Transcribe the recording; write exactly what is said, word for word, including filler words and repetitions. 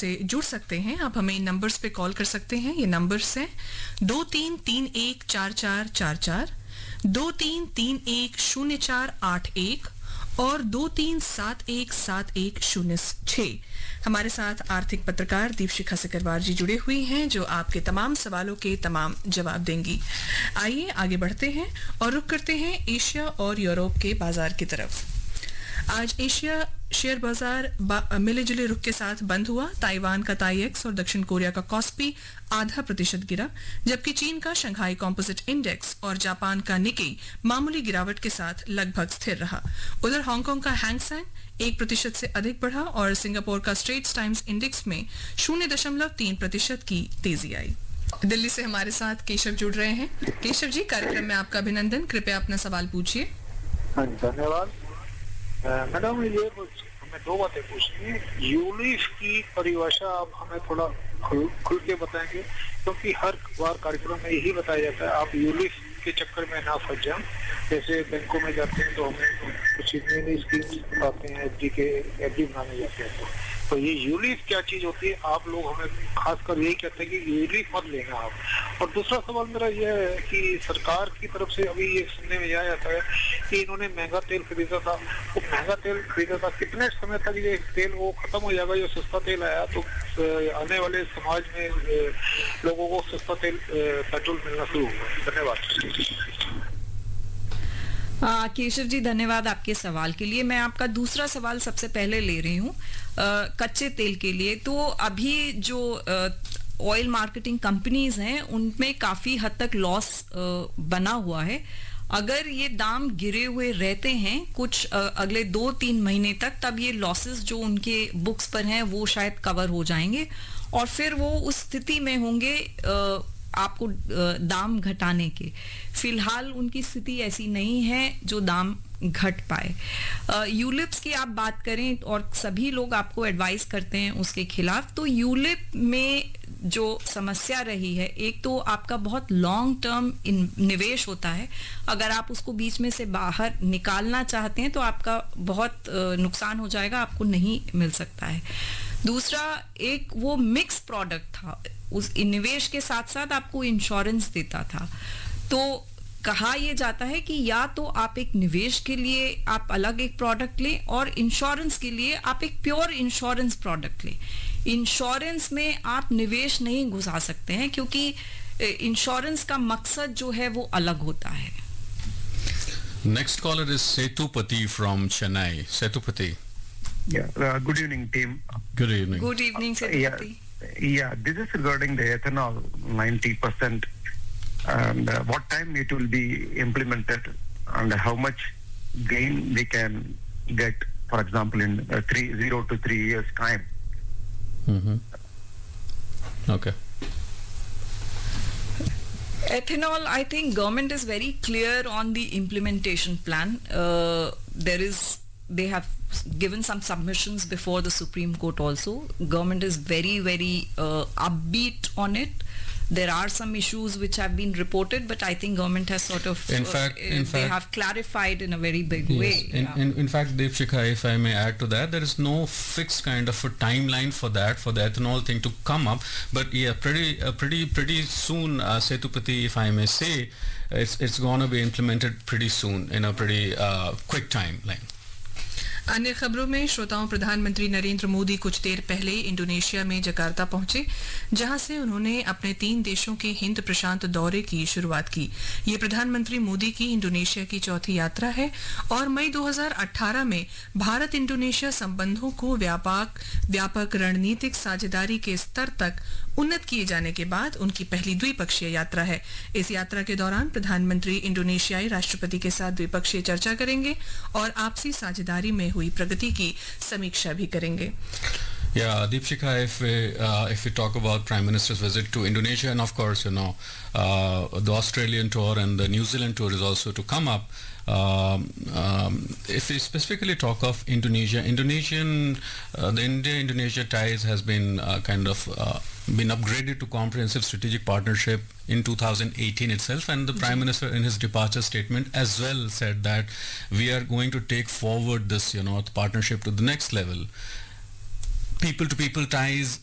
हमसे जुड़ सकते हैं। आप हमें इन नंबर्स पे कॉल कर सकते हैं। ये नंबर्स हैं दो तीन तीन एक चार चार चार चार, दो तीन तीन एक शून्य चार आठ एक और दो तीन सात एक सात एक शून्य छः। हमारे साथ आर्थिक पत्रकार दीपशिखा सिकरवार जी जुड़े हुए हैं जो आपके तमाम सवालों के तमाम जवाब देंगी। आइए आगे बढ़ते हैं और रुख करते हैं एशिया और यूरोप के बाजार की तरफ। आज एशिया शेयर बाजार मिले जुले रुख के साथ बंद हुआ। ताइवान का ताईएक्स और दक्षिण कोरिया का कॉस्पी आधा प्रतिशत गिरा, जबकि चीन का शंघाई कॉम्पोजिट इंडेक्स और जापान का निकेई मामूली गिरावट के साथ लगभग स्थिर रहा। उधर हांगकांग का हैंगसेंग एक प्रतिशत से अधिक बढ़ा और सिंगापुर का स्ट्रेट्स टाइम्स इंडेक्स में शून्य दशमलव तीन प्रतिशत की तेजी आई। दिल्ली से हमारे साथ केशव जुड़ रहे हैं। केशव जी, कार्यक्रम में आपका अभिनंदन। कृपया अपना सवाल पूछिए। हाँ, धन्यवाद मैडम। ये हमें दो बातें पूछनी है। यूलिफ की परिभाषा आप हमें थोड़ा खुल, खुल के बताएंगे, क्योंकि तो हर बार कार्यक्रम में यही बताया जाता है आप यूलिफ के चक्कर में ना फंस जाएं। जैसे बैंकों में जाते हैं तो हमें कुछ नई नई स्कीम्स बताते हैं, एफडी के एफडी बनाने जाते हैं, तो ये यूलिफ क्या चीज होती है? आप लोग हमें खासकर यही कहते हैं कि यूलिफ मत लेना आप। और दूसरा सवाल मेरा यह है कि सरकार की तरफ से अभी ये सुनने में आया जाता है कि इन्होंने महंगा तेल खरीदा था, वो महंगा तेल खरीदा था, कितने समय तक ये तेल वो खत्म हो जाएगा? जो सस्ता तेल आया तो आने वाले समाज में लोगों को सस्ता तेल पेट्रोल मिलना शुरू होगा। धन्यवाद। आ, केशव जी, धन्यवाद आपके सवाल के लिए। मैं आपका दूसरा सवाल सबसे पहले ले रही हूँ कच्चे तेल के लिए। तो अभी जो ऑयल मार्केटिंग कंपनीज हैं उनमें काफी हद तक लॉस बना हुआ है। अगर ये दाम गिरे हुए रहते हैं कुछ आ, अगले दो तीन महीने तक, तब ये लॉसेस जो उनके बुक्स पर हैं वो शायद कवर हो जाएंगे और फिर वो उस स्थिति में होंगे आ, आपको दाम घटाने के। फिलहाल उनकी स्थिति ऐसी नहीं है जो दाम घट पाए। यूलिप्स की आप बात करें और सभी लोग आपको एडवाइस करते हैं उसके खिलाफ, तो यूलिप में जो समस्या रही है, एक तो आपका बहुत लॉन्ग टर्म निवेश होता है। अगर आप उसको बीच में से बाहर निकालना चाहते हैं तो आपका बहुत नुकसान हो जाएगा, आपको नहीं मिल सकता है। दूसरा, एक वो मिक्स प्रोडक्ट था, उस निवेश के साथ साथ आपको इंश्योरेंस देता था। तो कहा यह जाता है कि या तो आप एक निवेश के लिए आप अलग एक प्रोडक्ट लें और इंश्योरेंस के लिए आप एक प्योर इंश्योरेंस प्रोडक्ट लें। इंश्योरेंस में आप निवेश नहीं घुसा सकते हैं क्योंकि इंश्योरेंस का मकसद जो है वो अलग होता है। Next collar is Sethupathi from Chennai. Sethupathi. Yeah, uh, good evening, team. Good evening. Good evening, uh, yeah, yeah, this is regarding the ethanol ninety percent and uh, what time it will be implemented and how much gain we can get, for example, in uh, three, zero to three years time. Mm-hmm. Okay. Ethanol, I think government is very clear on the implementation plan. Uh, there is They have given some submissions before the Supreme Court also. Government is very, very uh, upbeat on it. There are some issues which have been reported, but I think government has sort of, in fact, uh, in they fact, have clarified in a very big yes, way. In, yeah. in, in fact, Deepshikha, if I may add to that, there is no fixed kind of a timeline for that, for the ethanol thing to come up. But yeah, pretty, uh, pretty, pretty soon, uh, Setupati, if I may say, it's it's going to be implemented pretty soon in a pretty uh, quick timeline. अन्य खबरों में श्रोताओं, प्रधानमंत्री नरेंद्र मोदी कुछ देर पहले Indonesia में Jakarta पहुंचे, जहां से उन्होंने अपने तीन देशों के हिंद प्रशांत दौरे की शुरुआत की। ये प्रधानमंत्री मोदी की इंडोनेशिया की चौथी यात्रा है और मई दो हज़ार अठारह में भारत इंडोनेशिया संबंधों को व्यापक व्यापक रणनीतिक साझेदारी के स्तर तक उन्नत किए जाने के बाद उनकी पहली द्विपक्षीय यात्रा है। इस यात्रा के दौरान प्रधानमंत्री इंडोनेशियाई राष्ट्रपति के साथ द्विपक्षीय चर्चा करेंगे और आपसी साझेदारी में हुई प्रगति की समीक्षा भी करेंगे। Yeah, Deepshikha, if we, uh, if we talk about Prime Minister's visit to Indonesia, and of course, you know, uh, the Australian tour and the New Zealand tour is also to come up. Um, um, if we specifically talk of Indonesia, Indonesian, uh, the India-Indonesia ties has been uh, kind of uh, been upgraded to comprehensive strategic partnership in two thousand eighteen itself, and the Prime Minister in his departure statement as well said that we are going to take forward this, you know, partnership to the next level. People to people ties